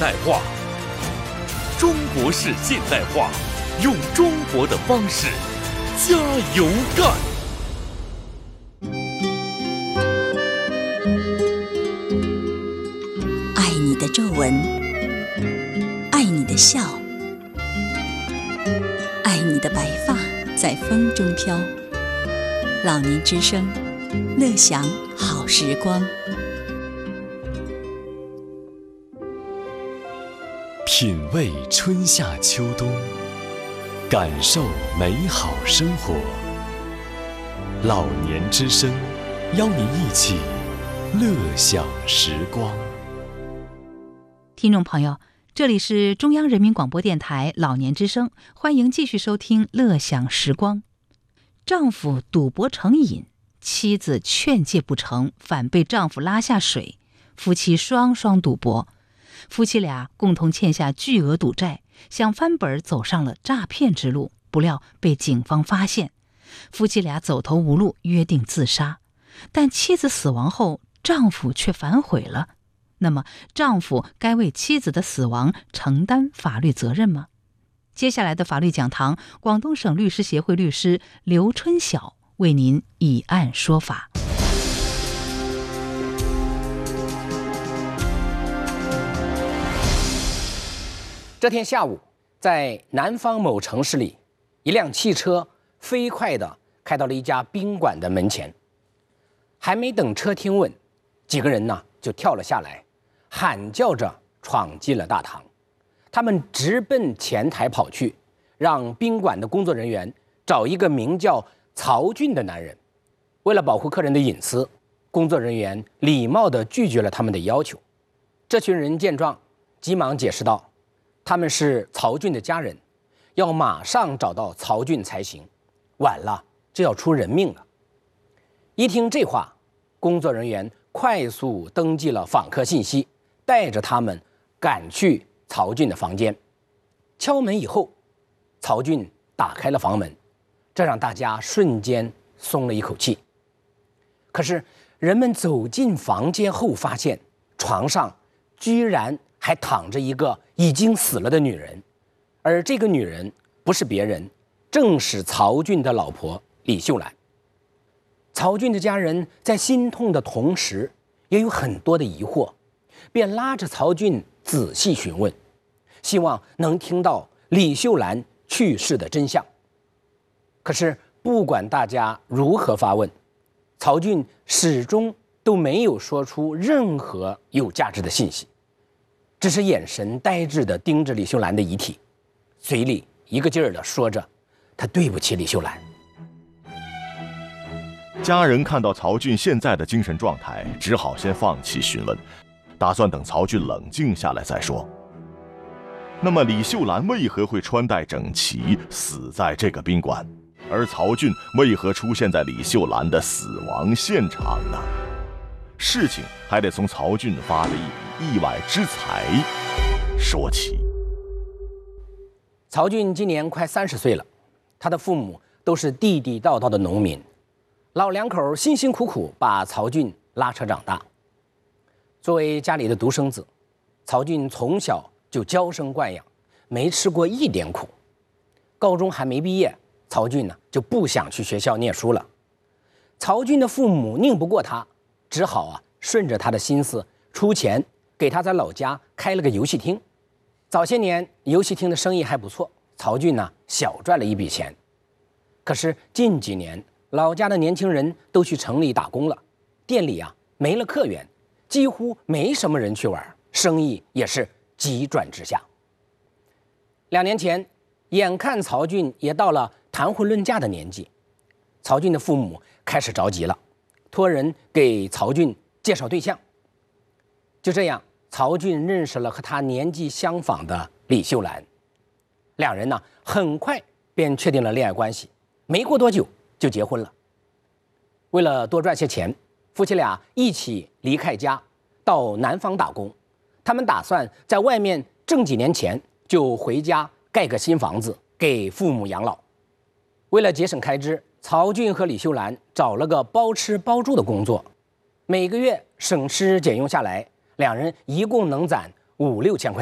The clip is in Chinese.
代化。中国式现代化，用中国的方式加油干。 爱你的皱纹，爱你的笑，爱你的白发在风中飘。老年之声，乐享好时光。 品味春夏秋冬，感受美好生活。老年之声，邀您一起乐享时光。 听众朋友，这里是中央人民广播电台老年之声，欢迎继续收听乐享时光。丈夫赌博成瘾，妻子劝诫不成，反被丈夫拉下水，夫妻双双赌博。夫妻俩共同欠下巨额赌债，想翻本走上了诈骗之路，不料被警方发现。夫妻俩走投无路，约定自杀。但妻子死亡后，丈夫却反悔了。那么，丈夫该为妻子的死亡承担法律责任吗？接下来的法律讲堂，广东省律师协会律师刘春晓为您以案说法。 这天下午，在南方某城市里，一辆汽车飞快地开到了一家宾馆的门前。还没等车停稳，几个人呢就跳了下来，喊叫着闯进了大堂。他们直奔前台跑去，让宾馆的工作人员找一个名叫曹俊的男人。为了保护客人的隐私，工作人员礼貌地拒绝了他们的要求。这群人见状，急忙解释道，他们是曹俊的家人，要马上找到曹俊才行，晚了就要出人命了。一听这话，工作人员快速登记了访客信息，带着他们赶去曹俊的房间。敲门以后，曹俊打开了房门，这让大家瞬间松了一口气。可是人们走进房间后，发现床上居然还躺着一个已经死了的女人，而这个女人不是别人，正是曹俊的老婆李秀兰。曹俊的家人在心痛的同时，也有很多的疑惑，便拉着曹俊仔细询问，希望能听到李秀兰去世的真相。可是不管大家如何发问，曹俊始终都没有说出任何有价值的信息，只是眼神呆滞地盯着李秀兰的遗体，嘴里一个劲儿地说着他对不起李秀兰。 家人看到曹俊现在的精神状态，只好先放弃询问，打算等曹俊冷静下来再说。那么李秀兰为何会穿戴整齐死在这个宾馆，而曹俊为何出现在李秀兰的死亡现场呢？事情还得从曹俊发的一笔意外之财说起。 曹俊今年快30岁了，他的父母都是地地道道的农民，老两口辛辛苦苦把曹俊拉扯长大。作为家里的独生子，曹俊从小就娇生惯养，没吃过一点苦。高中还没毕业，曹俊呢就不想去学校念书了。曹俊的父母拧不过他，只好顺着他的心思出钱给他在老家开了个游戏厅。早些年游戏厅的生意还不错，曹俊呢小赚了一笔钱。可是近几年老家的年轻人都去城里打工了，店里没了客源，几乎没什么人去玩，生意也是急转直下。2年前，眼看曹俊也到了谈婚论嫁的年纪，曹俊的父母开始着急了，托人给曹俊介绍对象。就这样，曹俊认识了和他年纪相仿的李秀兰，两人呢很快便确定了恋爱关系，没过多久就结婚了。为了多赚些钱，夫妻俩一起离开家到南方打工。他们打算在外面挣几年钱，就回家盖个新房子给父母养老。为了节省开支，曹俊和李秀兰找了个包吃包住的工作，每个月省吃俭用下来，两人一共能攒5、6千块